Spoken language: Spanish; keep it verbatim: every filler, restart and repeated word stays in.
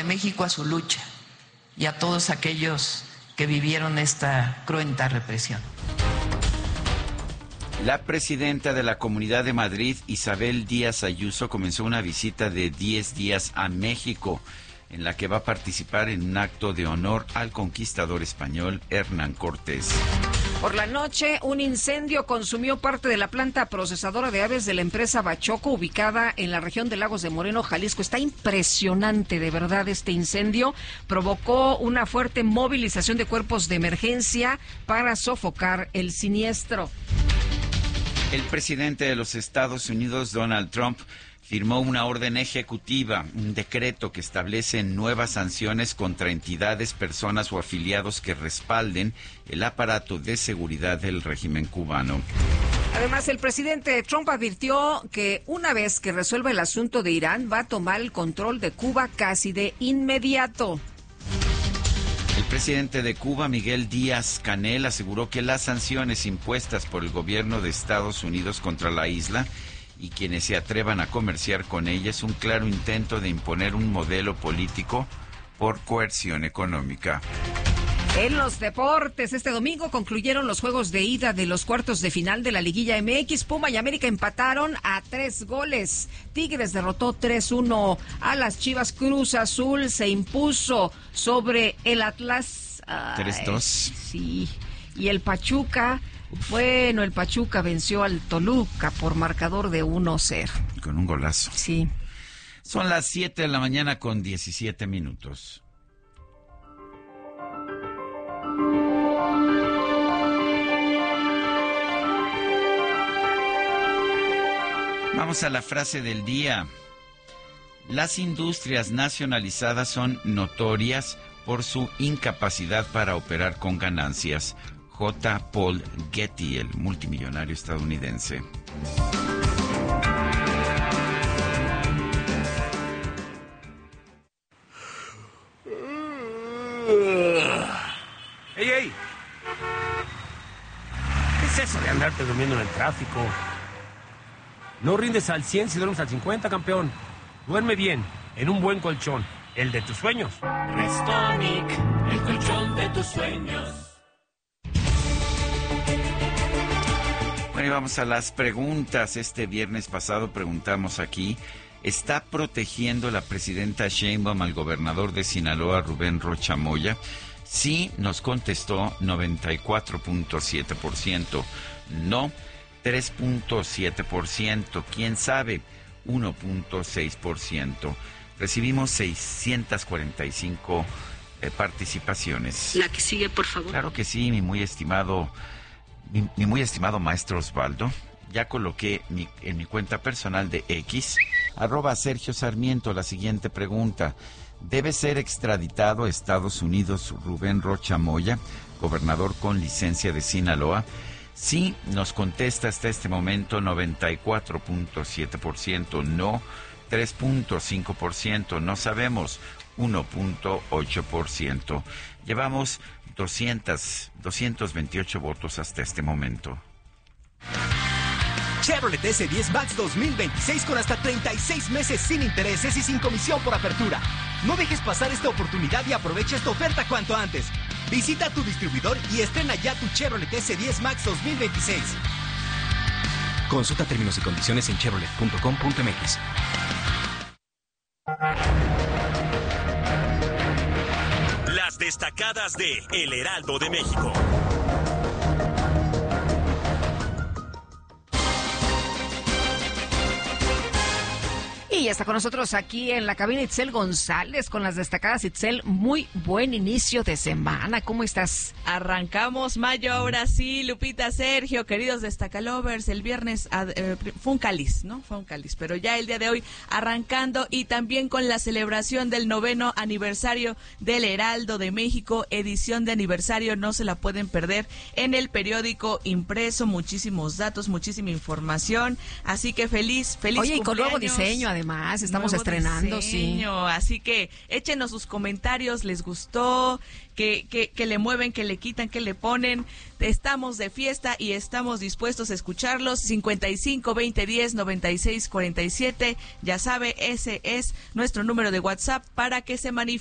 México a su lucha y a todos aquellos que vivieron esta cruenta represión. La presidenta de la Comunidad de Madrid, Isabel Díaz Ayuso, comenzó una visita de diez días a México, en la que va a participar en un acto de honor al conquistador español Hernán Cortés. Por la noche, un incendio consumió parte de la planta procesadora de aves de la empresa Bachoco, ubicada en la región de Lagos de Moreno, Jalisco. Está impresionante, de verdad, este incendio. Provocó una fuerte movilización de cuerpos de emergencia para sofocar el siniestro. El presidente de los Estados Unidos, Donald Trump, firmó una orden ejecutiva, un decreto que establece nuevas sanciones contra entidades, personas o afiliados que respalden el aparato de seguridad del régimen cubano. Además, el presidente Trump advirtió que una vez que resuelva el asunto de Irán, va a tomar el control de Cuba casi de inmediato. El presidente de Cuba, Miguel Díaz-Canel, aseguró que las sanciones impuestas por el gobierno de Estados Unidos contra la isla y quienes se atrevan a comerciar con ella es un claro intento de imponer un modelo político por coerción económica. En los deportes, este domingo concluyeron los juegos de ida de los cuartos de final de la Liguilla M X. Puma y América empataron a tres goles. Tigres derrotó tres uno a las Chivas. Cruz Azul se impuso sobre el Atlas. tres dos. Sí, y el Pachuca... Bueno, el Pachuca venció al Toluca por marcador de uno cero. Con un golazo. Sí. Son las siete de la mañana con diecisiete minutos. Vamos a la frase del día. Las industrias nacionalizadas son notorias por su incapacidad para operar con ganancias. J. Paul Getty, el multimillonario estadounidense. ¡Ey, ey! ¿Qué es eso de andarte durmiendo en el tráfico? No rindes al cien si duermes al cincuenta, campeón. Duerme bien, en un buen colchón, el de tus sueños. Restonic, el colchón de tus sueños. Bueno, y vamos a las preguntas. Este viernes pasado preguntamos aquí, ¿está protegiendo la presidenta Sheinbaum al gobernador de Sinaloa, Rubén Rocha Moya? Sí, nos contestó noventa y cuatro punto siete por ciento. No, tres punto siete por ciento. ¿Quién sabe? uno punto seis por ciento. Recibimos seiscientas cuarenta y cinco eh, participaciones. La que sigue, por favor. Claro que sí, mi muy estimado... Mi, mi muy estimado maestro Osvaldo, ya coloqué mi, en mi cuenta personal de X, arroba Sergio Sarmiento, la siguiente pregunta. ¿Debe ser extraditado a Estados Unidos Rubén Rocha Moya, gobernador con licencia de Sinaloa? Sí, nos contesta hasta este momento noventa y cuatro punto siete por ciento, no, tres punto cinco por ciento, no sabemos, uno punto ocho por ciento. Llevamos doscientos, doscientos veintiocho votos hasta este momento. Chevrolet S diez Max dos mil veintiséis con hasta treinta y seis meses sin intereses y sin comisión por apertura. No dejes pasar esta oportunidad y aprovecha esta oferta cuanto antes. Visita tu distribuidor y estrena ya tu Chevrolet S diez Max dos mil veintiséis. Consulta términos y condiciones en chevrolet punto com punto m x. Las destacadas de El Heraldo de México. Y ya está con nosotros aquí en la cabina Itzel González con las destacadas. Itzel, muy buen inicio de semana. ¿Cómo estás? Arrancamos mayo, ahora sí, Lupita, Sergio, queridos destacalovers. El viernes eh, fue un cáliz, ¿no? Fue un cáliz, pero ya el día de hoy arrancando y también con la celebración del noveno aniversario del Heraldo de México, edición de aniversario, no se la pueden perder en el periódico impreso. Muchísimos datos, muchísima información, así que feliz, feliz Oye, cumpleaños. Y con nuevo diseño además. más, estamos Nuevo estrenando, diseño, sí. Así que échenos sus comentarios, ¿les gustó? Que, que, que le mueven, que le quitan, que le ponen. Estamos de fiesta y estamos dispuestos a escucharlos. cincuenta y cinco, veinte, diez, noventa y seis, cuarenta y siete. Ya sabe, ese es nuestro número de WhatsApp para que se manifieste.